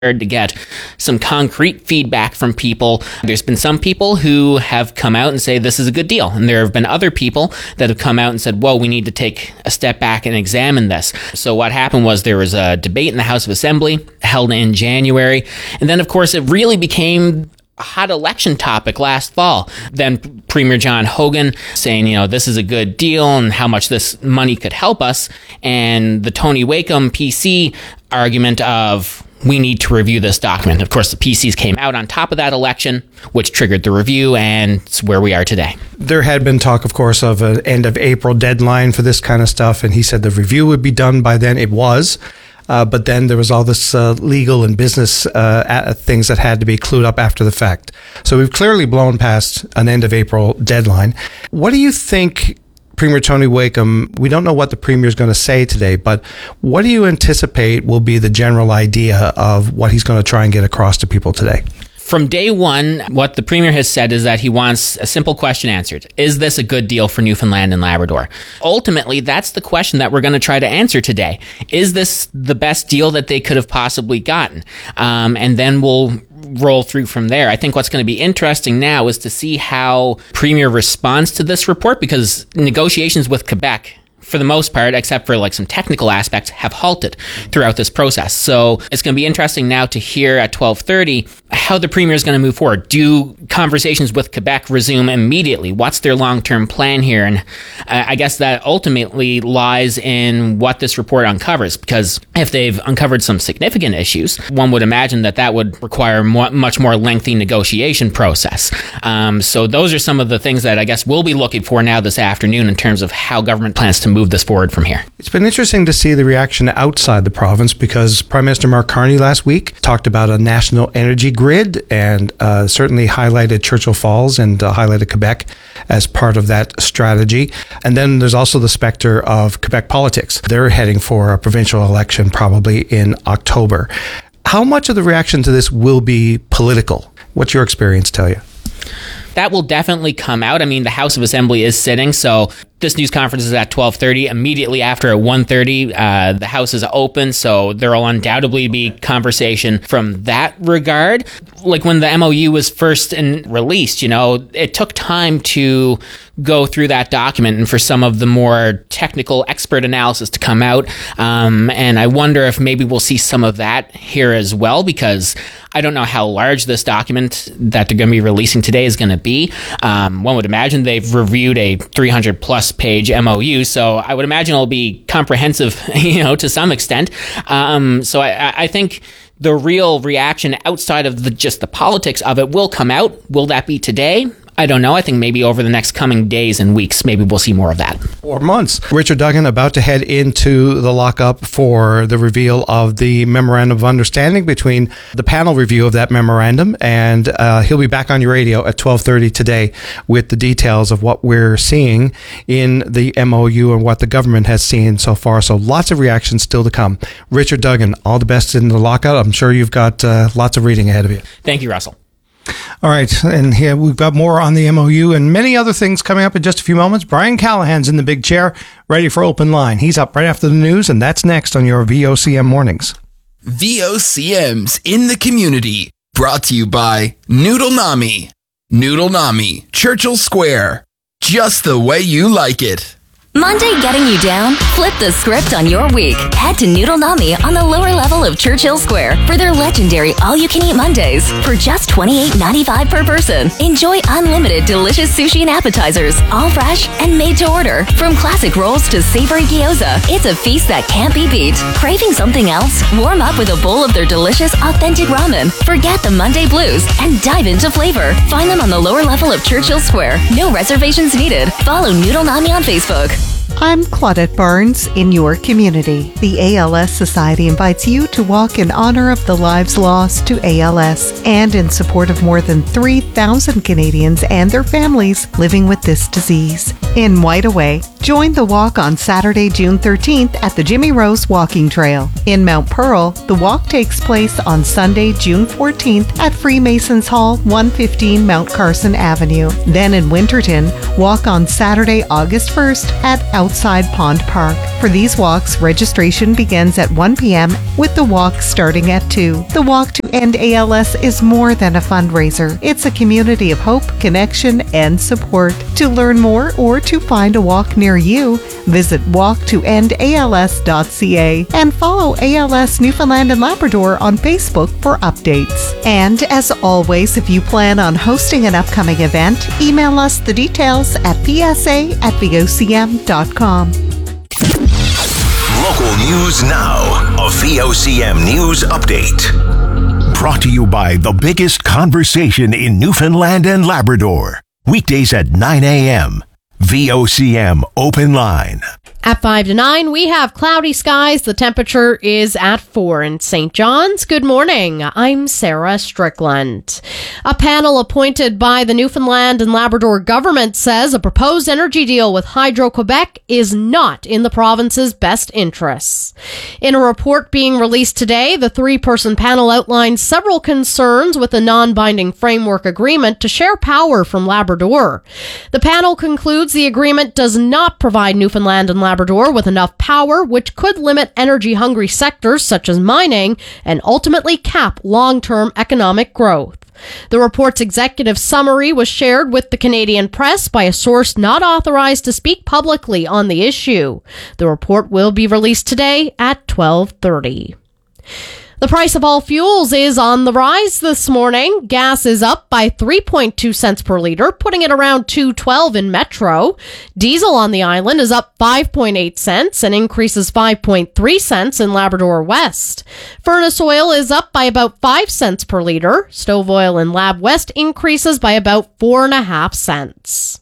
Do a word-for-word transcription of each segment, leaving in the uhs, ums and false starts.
to get some concrete feedback from people. There's been some people who have come out and say this is a good deal. And there have been other people that have come out and said, whoa, we need to take a step back and examine this. So what happened was there was a debate in the House of Assembly held in January. And then, of course, it really became a hot election topic last fall. Then Premier John Hogan saying, you know, this is a good deal and how much this money could help us. And the Tony Wakeham P C argument of, we need to review this document. Of course, the P Cs came out on top of that election, which triggered the review, and it's where we are today. There had been talk, of course, of an end of April deadline for this kind of stuff, and he said the review would be done by then. It was. Uh, but then there was all this uh, legal and business uh, things that had to be clued up after the fact. So we've clearly blown past an end of April deadline. What do you think, Premier Tony Wakeham, we don't know what the Premier is going to say today, but what do you anticipate will be the general idea of what he's going to try and get across to people today? From day one, what the Premier has said is that he wants a simple question answered. Is this a good deal for Newfoundland and Labrador? Ultimately, that's the question that we're going to try to answer today. Is this the best deal that they could have possibly gotten? Um, and then we'll roll through from there. I think what's going to be interesting now is to see how Premier responds to this report, because negotiations with Quebec, for the most part, except for like some technical aspects, have halted throughout this process. So it's going to be interesting now to hear at twelve thirty how the Premier is going to move forward. Do conversations with Quebec resume immediately? What's their long-term plan here? And I guess that ultimately lies in what this report uncovers, because if they've uncovered some significant issues, one would imagine that that would require a much more lengthy negotiation process. Um, so those are some of the things that I guess we'll be looking for now this afternoon in terms of how government plans to move this forward from here. It's been interesting to see the reaction outside the province, because Prime Minister Mark Carney last week talked about a national energy grid and uh, certainly highlighted Churchill Falls and uh, highlighted Quebec as part of that strategy. And then there's also the specter of Quebec politics. They're heading for a provincial election probably in October. How much of the reaction to this will be political? What's your experience tell you? That will definitely come out. I mean, the House of Assembly is sitting, so this news conference is at twelve thirty. Immediately after at one thirty, uh, the House is open, so there will undoubtedly be conversation from that regard. Like when the M O U was first in, released, you know, it took time to go through that document and for some of the more technical expert analysis to come out. Um, and I wonder if maybe we'll see some of that here as well, because I don't know how large this document that they're going to be releasing today is going to be. Um, one would imagine they've reviewed a three hundred plus page M O U, so I would imagine it'll be comprehensive, you know, to some extent. Um, so I, I think the real reaction outside of the, just the politics of it will come out. Will that be today? I don't know. I think maybe over the next coming days and weeks, maybe we'll see more of that. Or months. Richard Duggan about to head into the lockup for the reveal of the Memorandum of Understanding between the panel review of that memorandum, and uh, he'll be back on your radio at twelve thirty today with the details of what we're seeing in the M O U and what the government has seen so far. So lots of reactions still to come. Richard Duggan, all the best in the lockout. I'm sure you've got uh, lots of reading ahead of you. Thank you, Russell. All right, and here we've got more on the M O U and many other things coming up in just a few moments. Brian Callahan's in the big chair, ready for Open Line. He's up right after the news, and that's next on your V O C M Mornings. V O C M's in the community, brought to you by Noodle Nami. Noodle Nami, Churchill Square, just the way you like it. Monday getting you down? Flip the script on your week. Head to Noodle Nami on the lower level of Churchill Square for their legendary all-you-can-eat Mondays for just twenty-eight ninety-five per person. Enjoy unlimited delicious sushi and appetizers, all fresh and made to order. From classic rolls to savory gyoza, it's a feast that can't be beat. Craving something else? Warm up with a bowl of their delicious, authentic ramen. Forget the Monday blues and dive into flavor. Find them on the lower level of Churchill Square. No reservations needed. Follow Noodle Nami on Facebook. I'm Claudette Barnes in your community. The A L S Society invites you to walk in honor of the lives lost to A L S and in support of more than three thousand Canadians and their families living with this disease. In Whiteaway, Join the walk on Saturday, June thirteenth at the Jimmy Rose Walking Trail. In Mount Pearl, the walk takes place on Sunday, June fourteenth at Freemasons Hall, one fifteen Mount Carson Avenue. Then in Winterton, walk on Saturday, August first at Outside Pond Park. For these walks, registration begins at one p.m. with the walk starting at two. The Walk to End A L S is more than a fundraiser. It's a community of hope, connection, and support. To learn more or to find a walk near you, visit walk to end A L S dot c a and follow A L S Newfoundland and Labrador on Facebook for updates. And as always, if you plan on hosting an upcoming event, email us the details at p s a at v o c m dot com. Local news now. A V O C M News Update. Brought to you by the biggest conversation in Newfoundland and Labrador. Weekdays at nine a.m. V O C M Open Line. At five to nine, we have cloudy skies. The temperature is at four in Saint John's. Good morning. I'm Sarah Strickland. A panel appointed by the Newfoundland and Labrador government says a proposed energy deal with Hydro-Quebec is not in the province's best interests. In a report being released today, the three-person panel outlined several concerns with the non-binding framework agreement to share power from Labrador. The panel concludes the agreement does not provide Newfoundland and Labrador Labrador with enough power, which could limit energy-hungry sectors such as mining and ultimately cap long-term economic growth. The report's executive summary was shared with the Canadian press by a source not authorized to speak publicly on the issue. The report will be released today at twelve thirty. The price of all fuels is on the rise this morning. Gas is up by three point two cents per liter, putting it around two twelve in Metro. Diesel on the island is up five point eight cents and increases five point three cents in Labrador West. Furnace oil is up by about five cents per liter. Stove oil in Lab West increases by about four and a half cents.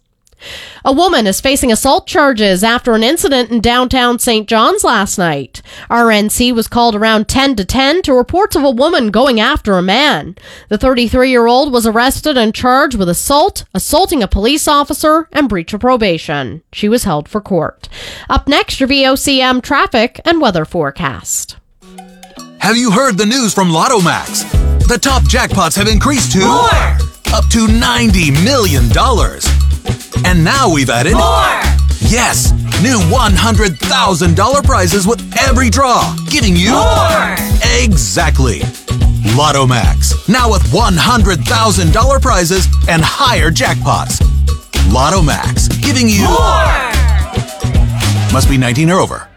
A woman is facing assault charges after an incident in downtown Saint John's last night. R N C was called around ten to ten to reports of a woman going after a man. The thirty-three-year-old was arrested and charged with assault, assaulting a police officer, and breach of probation. She was held for court. Up next, your V O C M traffic and weather forecast. Have you heard the news from Lotto Max? The top jackpots have increased to more, up to ninety million dollars. And now we've added more! Yes, new one hundred thousand dollars prizes with every draw, giving you more! Exactly. Lotto Max, now with one hundred thousand dollars prizes and higher jackpots. Lotto Max, giving you more! Must be nineteen or over.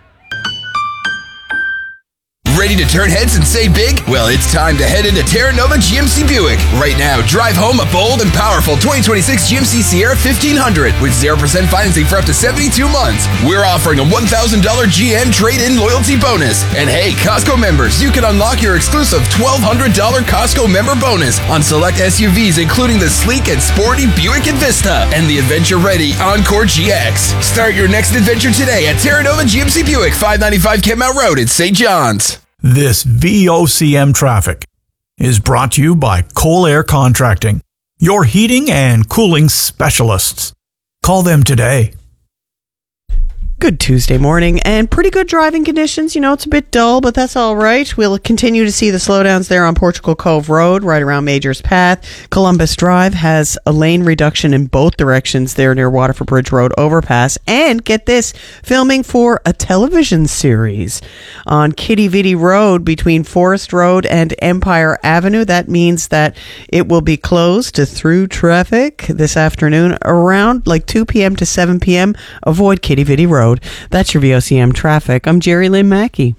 Ready to turn heads and say big? Well, it's time to head into Terra Nova G M C Buick. Right now, drive home a bold and powerful twenty twenty-six G M C Sierra fifteen hundred with zero percent financing for up to seventy-two months. We're offering a one thousand dollars G M trade-in loyalty bonus. And hey, Costco members, you can unlock your exclusive twelve hundred dollars Costco member bonus on select S U Vs, including the sleek and sporty Buick Envista and the adventure-ready Encore G X. Start your next adventure today at Terra Nova G M C Buick, five ninety-five Kentmount Road in Saint John's. This V O C M traffic is brought to you by Cole Air Contracting, your heating and cooling specialists. Call them today. Good Tuesday morning and pretty good driving conditions. You know, it's a bit dull, but that's all right. We'll continue to see the slowdowns there on Portugal Cove Road, right around Majors Path. Columbus Drive has a lane reduction in both directions there near Waterford Bridge Road overpass. And get this, filming for a television series on Kitty Vitty Road between Forest Road and Empire Avenue. That means that it will be closed to through traffic this afternoon around like two p.m. to seven p.m. Avoid Kitty Vitty Road. That's your V O C M traffic. I'm Jerry Lynn Mackey.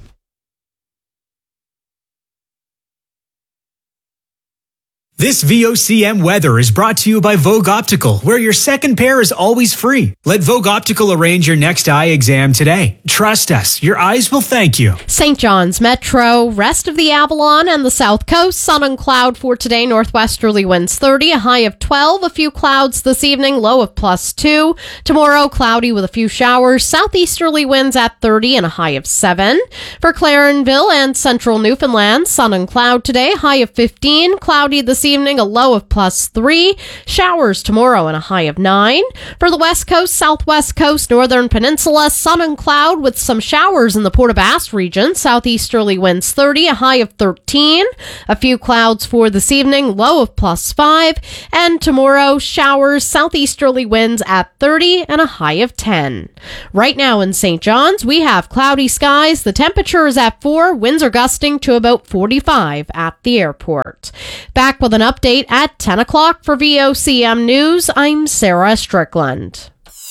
This V O C M weather is brought to you by Vogue Optical, where your second pair is always free. Let Vogue Optical arrange your next eye exam today. Trust us, your eyes will thank you. Saint John's Metro, rest of the Avalon and the South Coast, sun and cloud for today, northwesterly winds thirty, a high of twelve, a few clouds this evening, low of plus two. Tomorrow, cloudy with a few showers, southeasterly winds at thirty and a high of seven. For Clarenville and central Newfoundland, sun and cloud today, high of fifteen, cloudy this this evening, a low of plus three. Showers tomorrow and a high of nine. For the west coast, southwest coast, northern peninsula, sun and cloud with some showers in the Port aux Basques region. Southeasterly winds thirty, a high of thirteen. A few clouds for this evening, low of plus five. And tomorrow, showers, southeasterly winds at thirty and a high of ten. Right now in Saint John's, we have cloudy skies. The temperature is at four. Winds are gusting to about forty-five at the airport. Back with an update at ten o'clock for V O C M News. I'm Sarah Strickland.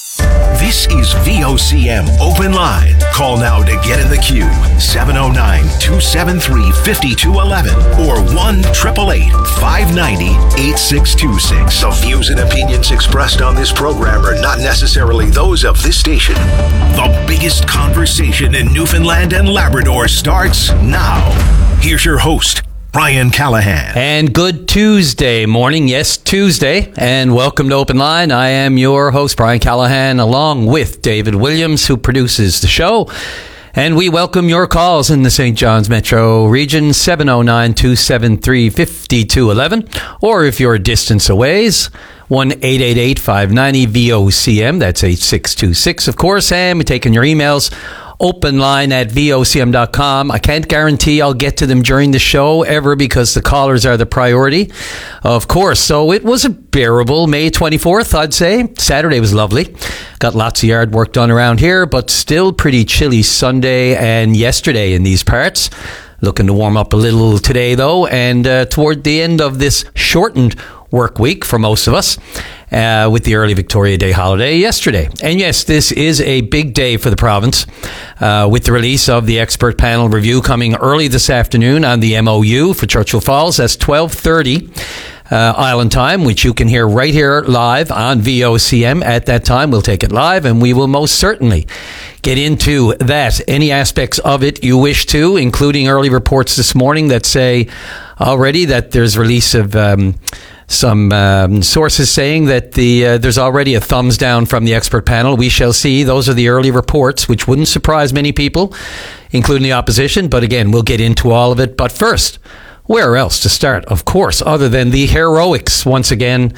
This is V O C M Open Line. Call now to get in the queue. seven oh nine, two seven three, five two one one or one eight eight eight, five nine zero, eight six two six. The views and opinions expressed on this program are not necessarily those of this station. The biggest conversation in Newfoundland and Labrador starts now. Here's your host, Brian Callahan. And good Tuesday morning. Yes, Tuesday. And welcome to Open Line. I am your host, Brian Callahan, along with David Williams, who produces the show. And we welcome your calls in the Saint John's Metro region, seven oh nine, two seven three, five two one one. Or if you're a distance away, one eight eight eight, five nine zero, V O C M. That's eight six two six, of course. And we're taking your emails. Openline at V O C M dot com. I can't guarantee I'll get to them during the show ever because the callers are the priority, of course. So it was a bearable May twenty-fourth, I'd say. Saturday was lovely. Got lots of yard work done around here, but still pretty chilly Sunday and yesterday in these parts. Looking to warm up a little today, though, and uh, toward the end of this shortened work week for most of us, uh, with the early Victoria Day holiday yesterday. And yes, this is a big day for the province, uh, with the release of the expert panel review coming early this afternoon on the M O U for Churchill Falls. That's twelve thirty uh, Island time, which you can hear right here live on V O C M at that time. We'll take it live, and we will most certainly get into that. Any aspects of it you wish to, including early reports this morning that say already that there's release of um, some um, sources saying that the uh, there's already a thumbs down from the expert panel. We shall see. Those are the early reports, which wouldn't surprise many people, including the opposition. But again, we'll get into all of it. But first, where else to start, of course, other than the heroics, once again,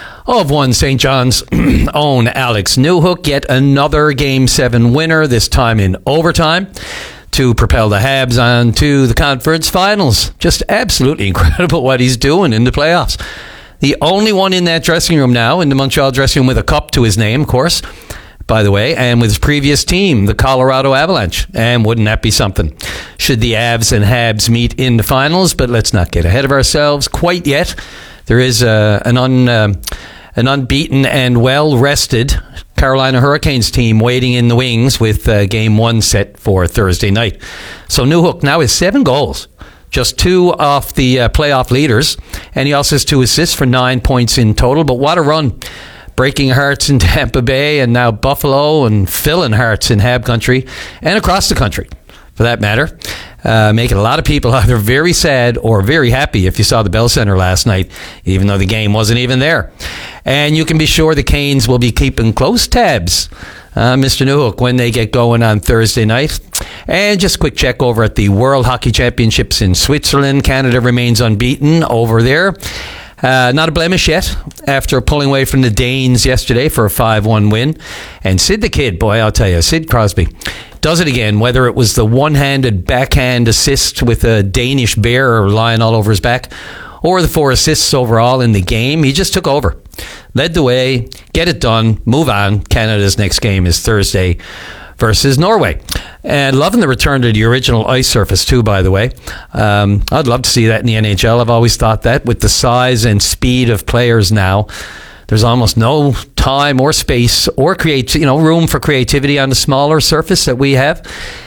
of one Saint John's own Alex Newhook. Yet another Game seven winner, this time in overtime, to propel the Habs on to the conference finals. Just absolutely incredible what he's doing in the playoffs. The only one in that dressing room now, in the Montreal dressing room, with a cup to his name, of course, by the way, and with his previous team, the Colorado Avalanche. And wouldn't that be something? Should the Avs and Habs meet in the finals? But let's not get ahead of ourselves quite yet. There is uh, an un... Uh, An unbeaten and well-rested Carolina Hurricanes team waiting in the wings with uh, game one set for Thursday night. So Newhook now has seven goals, just two off the uh, playoff leaders, and he also has two assists for nine points in total. But what a run. Breaking hearts in Tampa Bay and now Buffalo, and filling hearts in Hab country and across the country, for that matter. Uh, making a lot of people either very sad or very happy if you saw the Bell Center last night, even though the game wasn't even there. And you can be sure the Canes will be keeping close tabs, uh, Mister Newhook, when they get going on Thursday night. And just a quick check over at the World Hockey Championships in Switzerland. Canada remains unbeaten over there. Uh, not a blemish yet after pulling away from the Danes yesterday for a five one win. And Sid the Kid, boy, I'll tell you, Sid Crosby does it again, whether it was the one-handed backhand assist with a Danish bear lying all over his back or the four assists overall in the game. He just took over, led the way, get it done, move on. Canada's next game is Thursday versus Norway. And loving the return to the original ice surface too, by the way. Um, I'd love to see that in the N H L. I've always thought that with the size and speed of players now, there's almost no time or space or create, you know, room for creativity on the smaller surface that we have.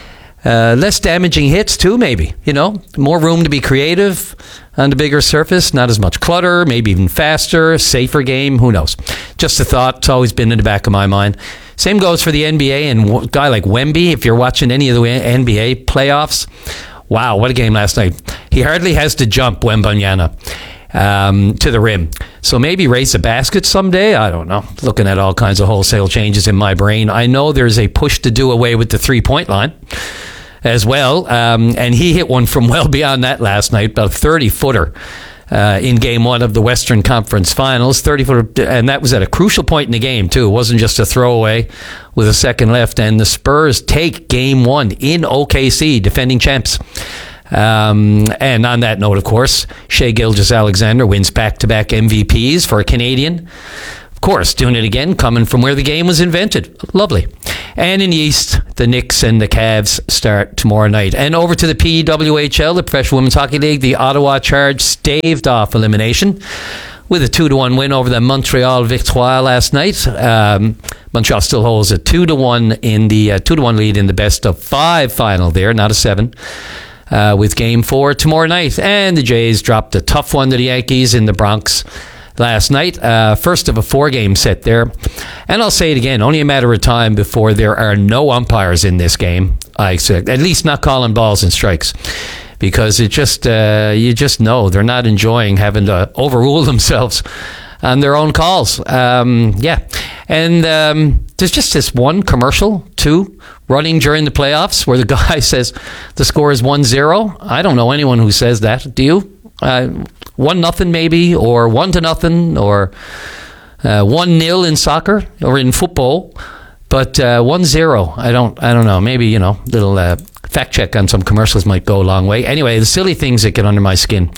Uh, less damaging hits too, maybe, you know, more room to be creative on the bigger surface, not as much clutter, maybe even faster, safer game, who knows. Just a thought. It's always been in the back of my mind. Same goes for the N B A and a guy like Wemby. If you're watching any of the N B A playoffs, wow, what a game last night. He hardly has to jump, Wembanyama, um, to the rim. So maybe raise a basket someday. I don't know. Looking at all kinds of wholesale changes in my brain. I know there's a push to do away with the three-point line as well. Um, and he hit one from well beyond that last night, about a thirty-footer. uh, in Game One of the Western Conference Finals. thirty footer, and that was at a crucial point in the game too. It wasn't just a throwaway with a second left. And the Spurs take Game One in O K C, defending champs. Um, and on that note, of course, Shai Gilgeous-Alexander wins back-to-back M V Ps for a Canadian. Of course, doing it again, coming from where the game was invented. Lovely. And in the East, the Knicks and the Cavs start tomorrow night. And over to the P W H L, the Professional Women's Hockey League, the Ottawa Charge staved off elimination with a two to one win over the Montreal Victoire last night. Um, Montreal still holds a two to one in the uh, two to one lead in the best of five final there, not a seven. Uh, with Game Four tomorrow night, and the Jays dropped a tough one to the Yankees in the Bronx last night. Uh, first of a four-game set there, and I'll say it again: only a matter of time before there are no umpires in this game. I expect, at least not calling balls and strikes, because it just uh, you just know they're not enjoying having to overrule themselves on their own calls. Um, yeah, and um, there's just this one commercial too running during the playoffs where the guy says the score is one zero. I don't know anyone who says that. Do you? Uh, one nothing maybe, or one to nothing, or uh, one nil in soccer or in football, but uh, one zero. I don't. I don't know. Maybe, you know, little uh, fact check on some commercials might go a long way. Anyway, the silly things that get under my skin.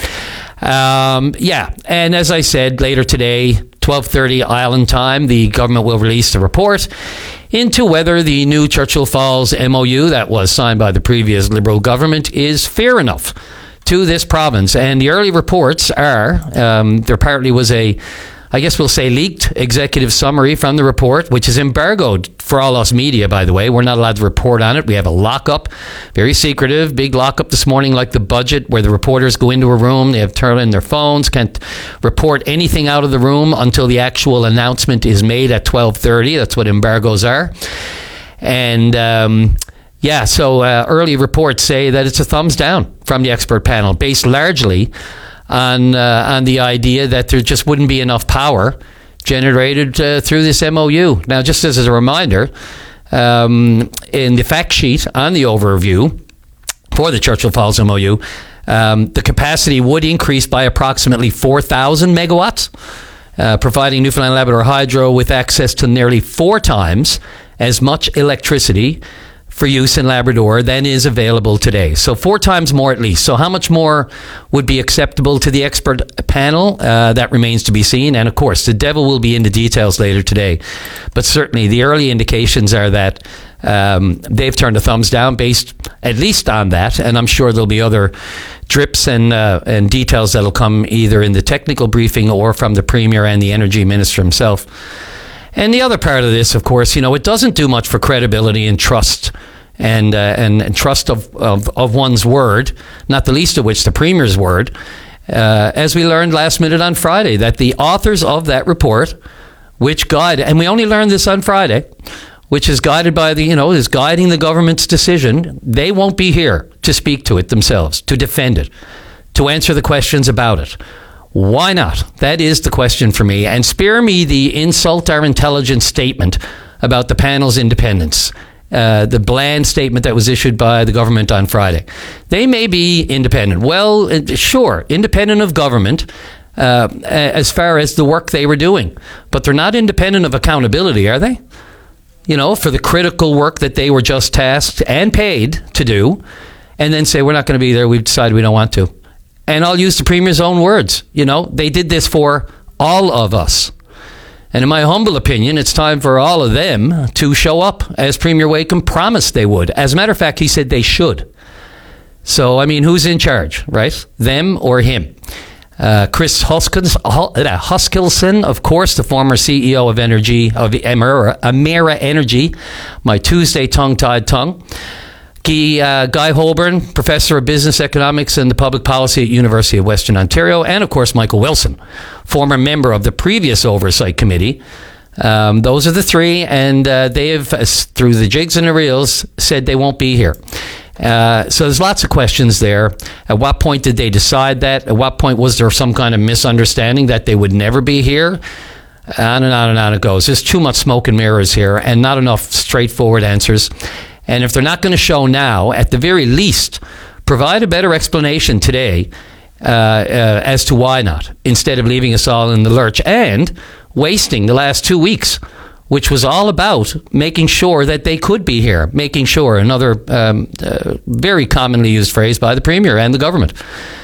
Um, yeah, and as I said, later today, twelve thirty Island time, the government will release a report into whether the new Churchill Falls M O U that was signed by the previous Liberal government is fair enough to this province. And the early reports are, um, there apparently was a, I guess we'll say, leaked executive summary from the report, which is embargoed for all us media, by the way. We're not allowed to report on it. We have a lockup, very secretive, big lockup this morning, like the budget, where the reporters go into a room, they have to turn in their phones, can't report anything out of the room until the actual announcement is made at twelve thirty. That's what embargoes are. And um, yeah, so uh, early reports say that it's a thumbs down from the expert panel, based largely on uh, on the idea that there just wouldn't be enough power generated uh, through this M O U. Now, just as a reminder, um, in the fact sheet on the overview for the Churchill Falls M O U, um, the capacity would increase by approximately four thousand megawatts, uh, providing Newfoundland Labrador Hydro with access to nearly four times as much electricity for use in Labrador than is available today. So four times more at least. So how much more would be acceptable to the expert panel? Uh, that remains to be seen. And of course, the devil will be in the details later today. But certainly the early indications are that um, they've turned a thumbs down based at least on that. And I'm sure there'll be other drips and uh, and details that'll come either in the technical briefing or from the Premier and the Energy Minister himself. And the other part of this, of course, you know, it doesn't do much for credibility and trust and uh, and, and trust of, of, of one's word, not the least of which the Premier's word, uh, as we learned last minute on Friday, that the authors of that report, which guide, and we only learned this on Friday, which is guided by the, you know, is guiding the government's decision, they won't be here to speak to it themselves, to defend it, to answer the questions about it. Why not? That is the question for me. And spare me the insult our intelligence statement about the panel's independence, uh, the bland statement that was issued by the government on Friday. They may be independent. Well, sure, independent of government uh, as far as the work they were doing. But they're not independent of accountability, are they? You know, for the critical work that they were just tasked and paid to do, and then say, we're not going to be there, we've decided we don't want to. And I'll use the Premier's own words. You know, they did this for all of us. And in my humble opinion, it's time for all of them to show up as Premier Wakeham promised they would. As a matter of fact, he said they should. So, I mean, who's in charge, right? Them or him? Uh, Chris Huskins, Huskilson, of course, the former C E O of Energy, of Emera, Emera Energy, my Tuesday tongue-tied tongue. Guy, uh, Guy Holborn, Professor of Business Economics and the Public Policy at University of Western Ontario, and of course Michael Wilson, former member of the previous Oversight Committee. Um, those are the three, and uh, they have, through the jigs and the reels, said they won't be here. Uh, so there's lots of questions there. At what point did they decide that? At what point was there some kind of misunderstanding that they would never be here? On and on and on it goes. There's too much smoke and mirrors here and not enough straightforward answers. And if they're not going to show now, at the very least, provide a better explanation today uh, uh, as to why not, instead of leaving us all in the lurch and wasting the last two weeks, which was all about making sure that they could be here, making sure, another um, uh, very commonly used phrase by the Premier and the government.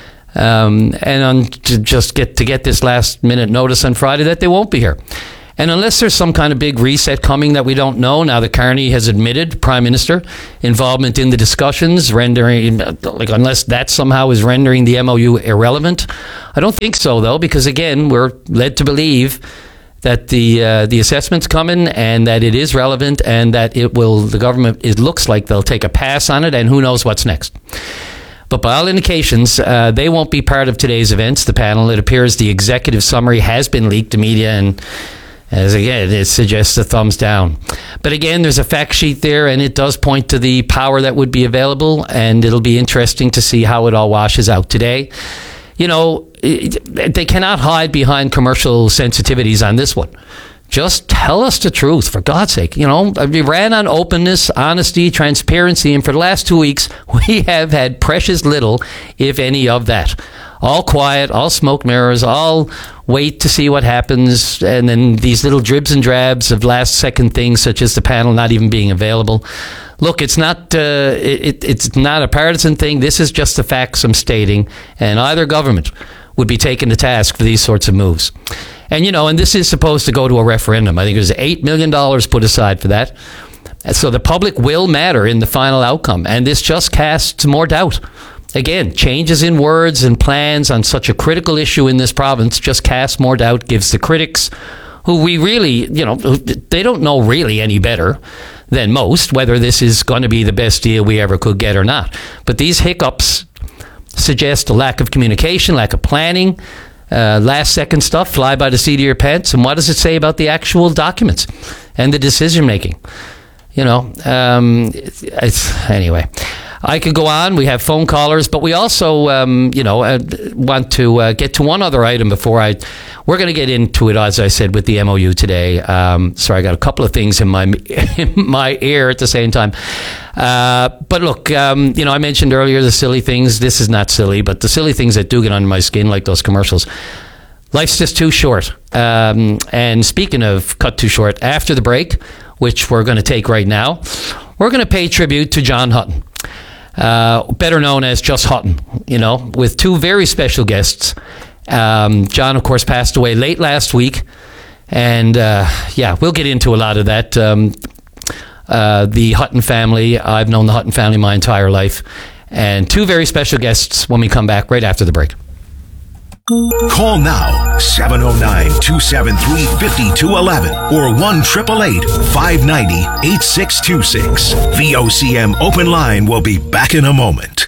Um, and on to just get to get this last minute notice on Friday that they won't be here. And unless there's some kind of big reset coming that we don't know, now that Carney has admitted, Prime Minister, involvement in the discussions, rendering, like, unless that somehow is rendering the M O U irrelevant. I don't think so, though, because again, we're led to believe that the uh, the assessment's coming and that it is relevant and that it will, the government, it looks like they'll take a pass on it, and who knows what's next. But by all indications, uh, they won't be part of today's events, the panel. It appears the executive summary has been leaked to media, and as again, it suggests a thumbs down. But again, there's a fact sheet there, and it does point to the power that would be available, and it'll be interesting to see how it all washes out today. You know, it, they cannot hide behind commercial sensitivities on this one. Just tell us the truth, for God's sake. You know, we ran on openness, honesty, transparency, and for the last two weeks, we have had precious little, if any, of that. All quiet, all smoke mirrors, all wait to see what happens, and then these little dribs and drabs of last-second things, such as the panel not even being available. Look, it's not uh, it, it's not a partisan thing. This is just the facts I'm stating, and either government would be taken to task for these sorts of moves. And, you know, and this is supposed to go to a referendum. I think there's eight million dollars put aside for that. So the public will matter in the final outcome, and this just casts more doubt. Again, changes in words and plans on such a critical issue in this province just casts more doubt, gives the critics, who we really, you know, they don't know really any better than most whether this is going to be the best deal we ever could get or not. But these hiccups suggest a lack of communication, lack of planning, uh, last second stuff, fly by the seat of your pants. And what does it say about the actual documents and the decision making? You know, um, it's, anyway. I could go on. We have phone callers, but we also, um, you know, uh, want to uh, get to one other item before I. We're going to get into it, as I said, with the M O U today. Um, sorry, I got a couple of things in my in my ear at the same time. Uh, but look, um, you know, I mentioned earlier the silly things. This is not silly, but the silly things that do get under my skin, like those commercials. Life's just too short. Um, and speaking of cut too short, after the break, which we're going to take right now, we're going to pay tribute to John Hutton. Uh, better known as Just Hutton, you know, with two very special guests. Um, John, of course, passed away late last week. And, uh, yeah, we'll get into a lot of that. Um, uh, the Hutton family, I've known the Hutton family my entire life. And two very special guests when we come back right after the break. Call now, seven oh nine, two seven three, five two one one or one eight eight eight, five nine zero, eight six two six. V O C M Open Line will be back in a moment.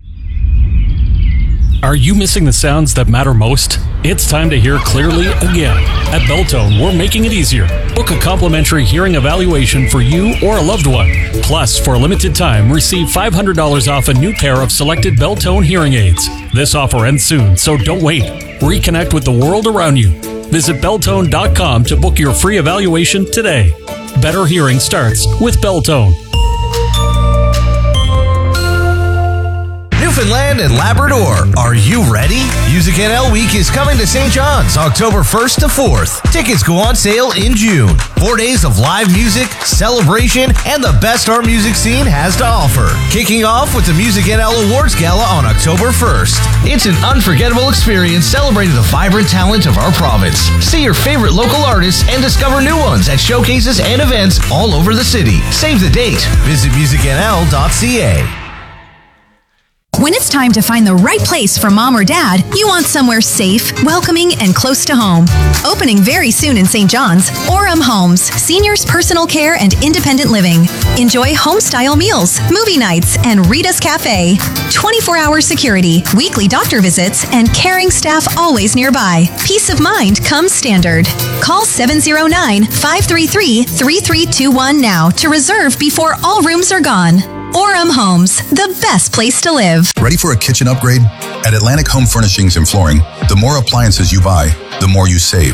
Are you missing the sounds that matter most? It's time to hear clearly again. At Beltone, we're making it easier. Book a complimentary hearing evaluation for you or a loved one. Plus, for a limited time, receive five hundred dollars off a new pair of selected Beltone hearing aids. This offer ends soon, so don't wait. Reconnect with the world around you. Visit Beltone dot com to book your free evaluation today. Better hearing starts with Beltone. Newfoundland and Labrador. Are you ready? Music N L Week is coming to Saint John's October first to fourth. Tickets go on sale in June. Four days of live music, celebration, and the best our music scene has to offer. Kicking off with the Music N L Awards Gala on October first. It's an unforgettable experience celebrating the vibrant talent of our province. See your favorite local artists and discover new ones at showcases and events all over the city. Save the date. Visit music n l dot c a. When it's time to find the right place for mom or dad, you want somewhere safe, welcoming, and close to home. Opening very soon in Saint John's, Orem Homes, seniors personal care and independent living. Enjoy home-style meals, movie nights, and Rita's Cafe. twenty-four hour security, weekly doctor visits, and caring staff always nearby. Peace of mind comes standard. Call seven oh nine, five three three, three three two one now to reserve before all rooms are gone. Orem Homes, the best place to live. Ready for a kitchen upgrade? At Atlantic Home Furnishings and Flooring, the more appliances you buy, the more you save.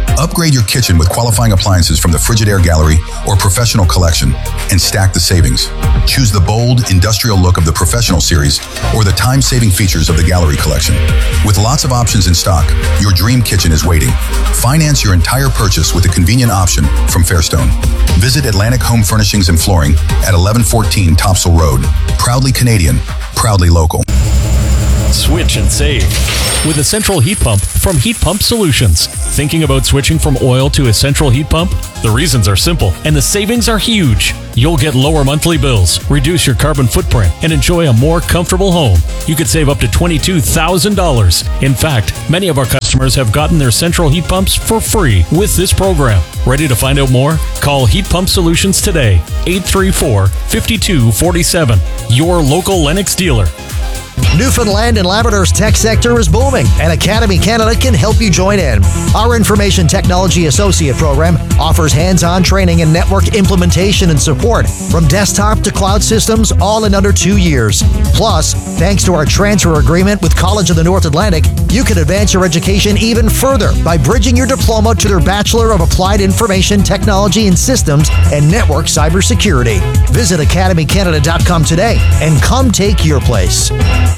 Upgrade your kitchen with qualifying appliances from the Frigidaire Gallery or Professional Collection and stack the savings. Choose the bold, industrial look of the Professional Series or the time-saving features of the Gallery Collection. With lots of options in stock, your dream kitchen is waiting. Finance your entire purchase with a convenient option from Fairstone. Visit Atlantic Home Furnishings and Flooring at eleven fourteen Topsail Road. Proudly Canadian, proudly local. Switch and save with a central heat pump from Heat Pump Solutions. Thinking about switching from oil to a central heat pump? The reasons are simple and the savings are huge. You'll get lower monthly bills, reduce your carbon footprint, and enjoy a more comfortable home. You could save up to twenty-two thousand dollars. In fact, many of our customers have gotten their central heat pumps for free with this program. Ready to find out more? Call Heat Pump Solutions today, eight three four, five two four seven. Your local Lennox dealer. Newfoundland and Labrador's tech sector is booming, and Academy Canada can help you join in. Our Information Technology Associate program offers hands-on training in network implementation and support, from desktop to cloud systems, all in under two years. Plus, thanks to our transfer agreement with College of the North Atlantic, you can advance your education even further by bridging your diploma to their Bachelor of Applied Information Technology and Systems and Network Cybersecurity. Visit academy canada dot com today and come take your place.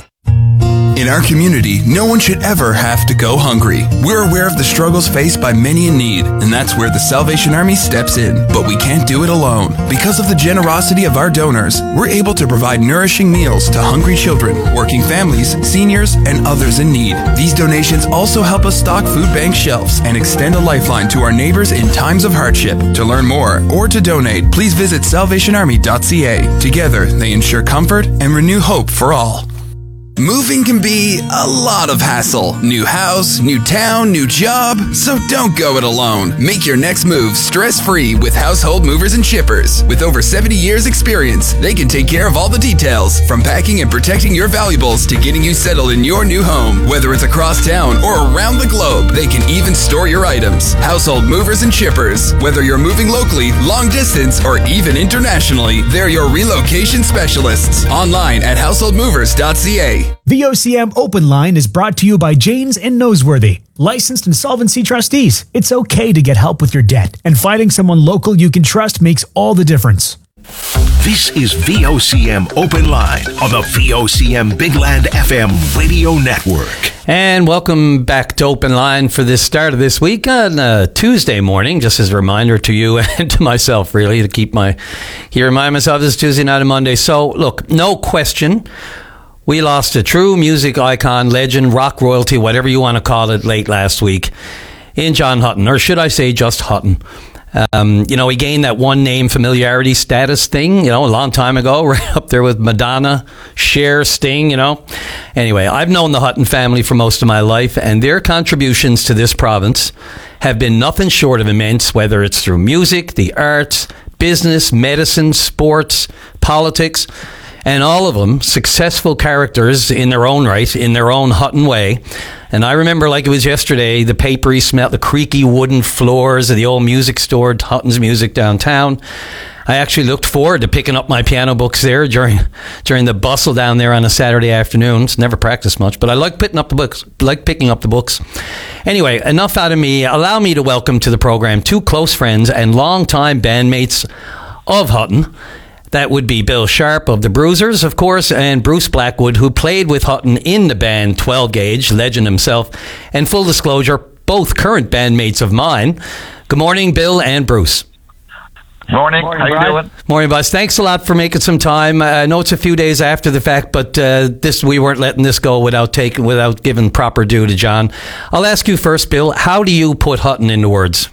In our community, no one should ever have to go hungry. We're aware of the struggles faced by many in need, and that's where the Salvation Army steps in. But we can't do it alone. Because of the generosity of our donors, we're able to provide nourishing meals to hungry children, working families, seniors, and others in need. These donations also help us stock food bank shelves and extend a lifeline to our neighbors in times of hardship. To learn more or to donate, please visit salvation army dot c a. Together, they ensure comfort and renew hope for all. Moving can be a lot of hassle. New house, new town, new job. So don't go it alone. Make your next move stress-free with Household Movers and Shippers. With over seventy years experience, they can take care of all the details, from packing and protecting your valuables to getting you settled in your new home. Whether it's across town or around the globe, they can even store your items. Household Movers and Shippers. Whether you're moving locally, long distance, or even internationally, they're your relocation specialists. Online at household movers dot c a. V O C M Open Line is brought to you by Janes and Noseworthy, licensed insolvency trustees. It's okay to get help with your debt, and finding someone local you can trust makes all the difference. This is V O C M Open Line on the V O C M Big Land F M radio network. And welcome back to Open Line for this start of this week on uh, Tuesday morning. Just as a reminder to you and to myself, really, to keep my, here remind myself this is Tuesday, not a Monday. So, look, no question, we lost a true music icon, legend, rock royalty, whatever you want to call it, late last week in John Hutton, or should I say just Hutton. Um, you know, he gained that one name familiarity status thing, you know, a long time ago, right up there with Madonna, Cher, Sting, you know. Anyway, I've known the Hutton family for most of my life, and their contributions to this province have been nothing short of immense, whether it's through music, the arts, business, medicine, sports, politics, and all of them successful characters in their own right, in their own Hutton way. And I remember like it was yesterday, the papery smell, the creaky wooden floors of the old music store, Hutton's Music downtown. I actually looked forward to picking up my piano books there during during the bustle down there on a Saturday afternoon. It's never practiced much, but I like picking up the books. Like picking up the books. Anyway, enough out of me. Allow me to welcome to the program two close friends and longtime bandmates of Hutton. That would be Bill Sharp of the Bruisers, of course, and Bruce Blackwood, who played with Hutton in the band twelve gauge, legend himself. And full disclosure, both current bandmates of mine. Good morning, Bill and Bruce. Morning. Morning, how you Brian. doing? Morning, Buzz. Thanks a lot for making some time. I know it's a few days after the fact, but uh, this we weren't letting this go without taking, without giving proper due to John. I'll ask you first, Bill. How do you put Hutton into words?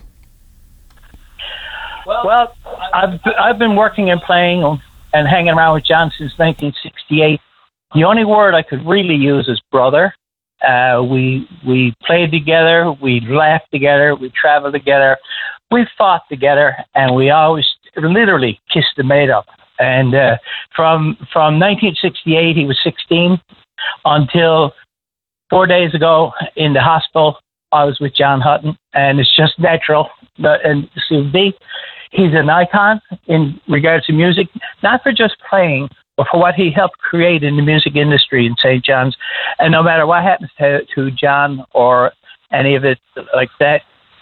Well, I've I've been working and playing and hanging around with John since nineteen sixty-eight. The only word I could really use is brother. Uh, we we played together, we laughed together, we traveled together, we fought together, and we always literally kissed and made up. And uh, from from nineteen sixty-eight, he was sixteen until four days ago in the hospital. I was with John Hutton, and it's just natural. And to be, he's an icon in regards to music, not for just playing, but for what he helped create in the music industry in Saint John's. And no matter what happens to, to John or any of it like that,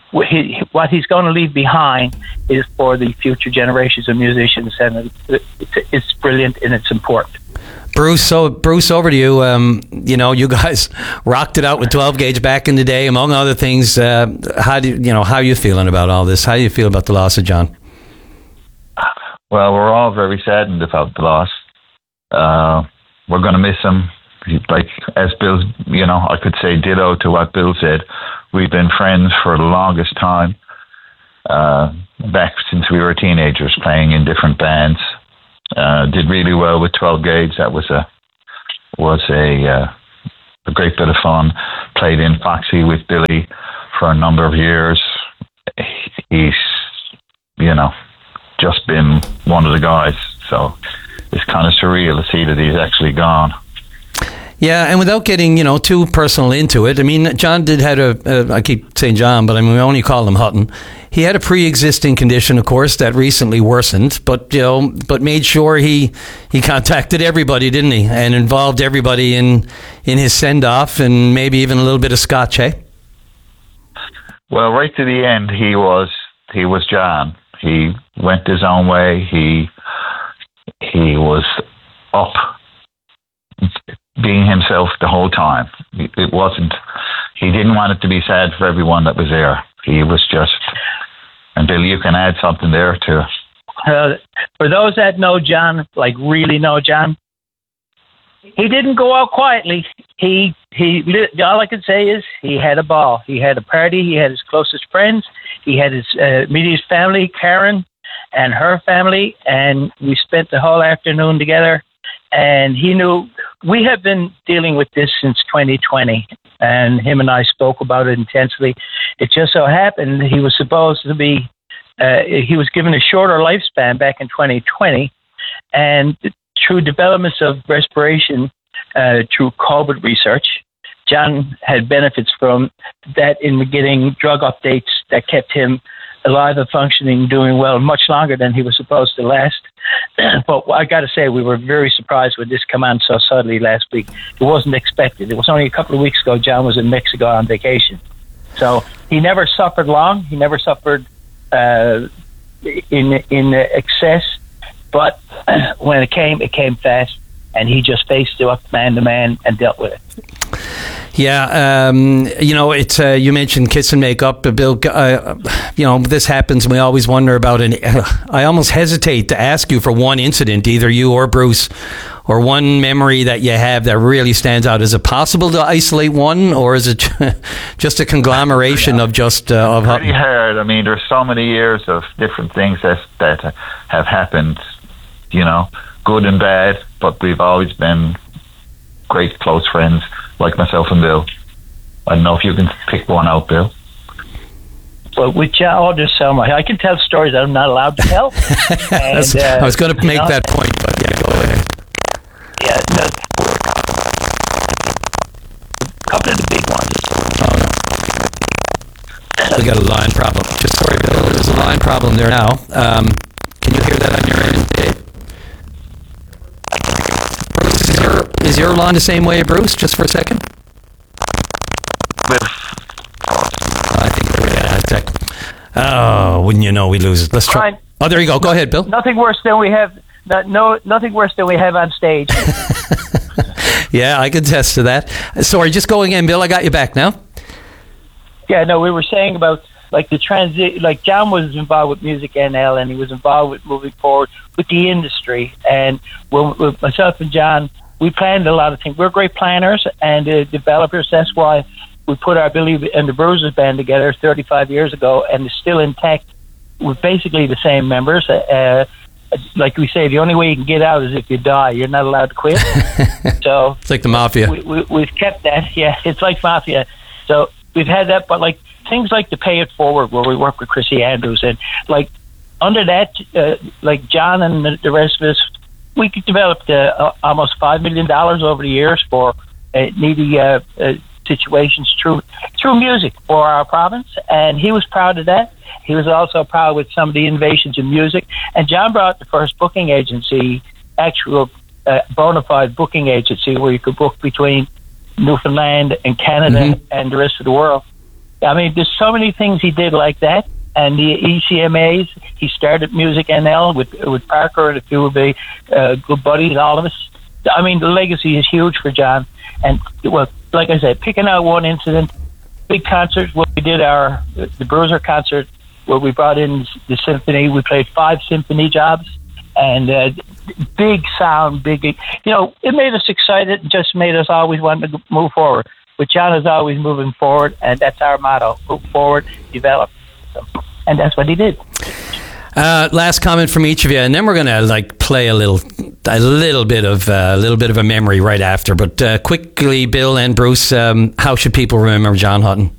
what, he, what he's going to leave behind is for the future generations of musicians, and it, it's, it's brilliant and it's important. Bruce, so Bruce, over to you. Um, you know, you guys rocked it out with twelve gauge back in the day, among other things. Uh, how do you, you know? How are you feeling about all this? How do you feel about the loss of John? Well, we're all very saddened about the loss. Uh, we're going to miss him. Like as Bill, you know, I could say ditto to what Bill said. We've been friends for the longest time, uh, back since we were teenagers, playing in different bands. Uh, did really well with twelve gauge. That was a was a uh, a great bit of fun. Played in Foxy with Billy for a number of years. He's, you know, just been one of the guys. So it's kind of surreal to see that he's actually gone. Yeah, and without getting, you know, too personal into it, I mean, John did had a, a I keep saying John, but I mean, we only call him Hutton. He had a pre-existing condition, of course, that recently worsened, but, you know, but made sure he he contacted everybody, didn't he? And involved everybody in, in his send-off and maybe even a little bit of scotch, eh? Well, right to the end, he was, he was John. He went his own way. He, he was up, being himself the whole time. It wasn't, he didn't want it to be sad for everyone that was there. He was just, and Bill, you can add something there too. Uh, for those that know John, like really know John, he didn't go out quietly. He, he, all I can say is he had a ball. He had a party. He had his closest friends. He had his uh, immediate family, Karen and her family, and we spent the whole afternoon together. And he knew we have been dealing with this since twenty twenty, and him and I spoke about it intensely. It just so happened he was supposed to be, uh, he was given a shorter lifespan back in twenty twenty, and through developments of respiration, uh, through COVID research, John had benefits from that in getting drug updates that kept him alive and functioning, doing well, much longer than he was supposed to last. But I got to say, we were very surprised when this came on so suddenly last week. It wasn't expected. It was only a couple of weeks ago John was in Mexico on vacation. So he never suffered long. He never suffered uh, in in excess. But when it came, it came fast. And he just faced it up man to man and dealt with it. Yeah, um, you know, it's uh, you mentioned kiss and make up, Bill. Uh, you know, this happens, and we always wonder about it. Uh, I almost hesitate to ask you for one incident, either you or Bruce, or one memory that you have that really stands out. Is it possible to isolate one, or is it just a conglomeration of just uh, of? Pretty hard. I mean, there's so many years of different things that that have happened. You know, good and bad, but we've always been great close friends, like myself and Bill. I don't know if you can pick one out, Bill. Well, with John, I'll just tell my, I can tell stories that I'm not allowed to tell. And, uh, I was going to make know, that point, but yeah, go ahead. Yeah, no, a couple of the big ones. Oh, no. We got a line problem. Just sorry, Bill, there's a line problem there now. Um, can you hear that on your end, Dave? Bruce, is your, is your line the same way, Bruce? Just for a second. I think we got a tech. Oh, wouldn't you know we lose it? Let's try. Fine. Oh, there you go. Go ahead, Bill. Nothing worse than we have. Not, no, nothing worse than we have on stage. Yeah, I can attest to that. Sorry, just go again, Bill. I got you back now. Yeah, no, we were saying about like the transit. Like John was involved with Music N L, and he was involved with moving forward with the industry. And when, with myself and John, we planned a lot of things. We're great planners and uh, developers. That's why we put our Billy and the Bruisers band together thirty-five years ago, and it's still intact. We're basically the same members. Uh, like we say, the only way you can get out is if you die. You're not allowed to quit. So it's like the mafia. We, we, we've kept that. Yeah, it's like mafia. So we've had that, but like things like the Pay It Forward, where we work with Chrissy Andrews, and like under that, uh, like John and the, the rest of us, we developed uh, almost five million dollars over the years for uh, needy uh, uh, situations through through music for our province, and he was proud of that. He was also proud with some of the innovations in music, and John brought the first booking agency, actual uh, bona fide booking agency, where you could book between Newfoundland and Canada mm-hmm. and the rest of the world. I mean, there's so many things he did like that. And the E C M As, he started Music N L with with Parker and a few of the uh, good buddies, all of us. I mean, the legacy is huge for John. And, well, like I said, picking out one incident, big concerts, where we did our, the Bruiser concert, where we brought in the symphony. We played five symphony jobs. And uh, big sound, big, you know, it made us excited and just made us always want to move forward. But John is always moving forward, and that's our motto, move forward, develop. And that's what he did. Uh, last comment from each of you, and then we're going to like play a little, a little bit of uh, a little bit of a memory right after. But uh, quickly, Bill and Bruce, um, how should people remember John Hutton?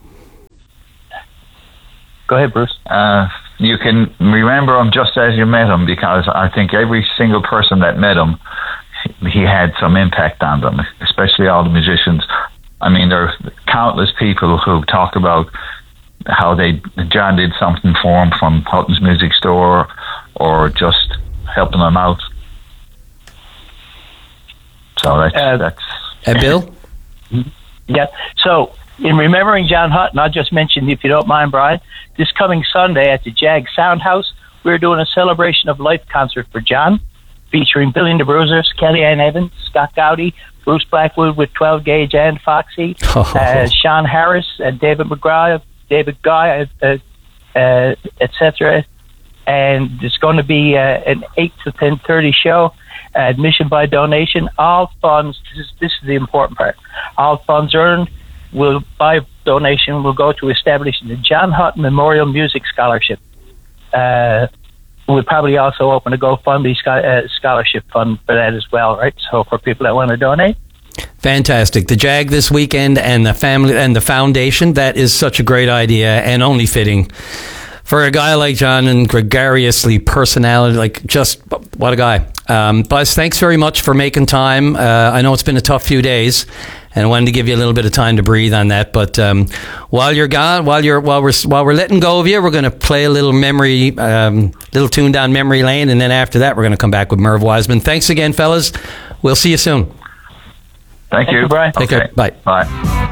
Go ahead, Bruce. Uh, you can remember him just as you met him, because I think every single person that met him, he had some impact on them, especially all the musicians. I mean, there are countless people who talk about how they John did something for him from Hutton's Music Store, or just helping them out. So that's uh, that's. Uh, Bill. Yeah. So in remembering John Hutton, I'll just mention, if you don't mind, Brian, this coming Sunday at the Jag Sound House, we're doing a celebration of life concert for John, featuring Billy and the Bruisers, Kellyanne Evans, Scott Gowdy, Bruce Blackwood with twelve gauge and Foxy, oh. uh, Sean Harris, and David McGraw, David Guy, uh, uh, et cetera. And it's going to be uh, an eight to ten thirty show, uh, admission by donation. All funds, this is, this is the important part, all funds earned will, by donation, will go to establishing the John Hutton Memorial Music Scholarship. Uh, we'll probably also open a GoFundMe uh, scholarship fund for that as well, right? So for people that want to donate. Fantastic. The Jag this weekend and the family and the foundation, that is such a great idea and only fitting for a guy like John, and gregariously personality, like just what a guy. Um, Buzz, thanks very much for making time. Uh, I know it's been a tough few days, and I wanted to give you a little bit of time to breathe on that. But um, while you're gone, while you're while we're while we're letting go of you, we're going to play a little memory, um, little tune down memory lane, and then after that, we're going to come back with Merv Wiseman. Thanks again, fellas. We'll see you soon. Thank, Thank you. you, Brian. Take okay. care. Bye. Bye.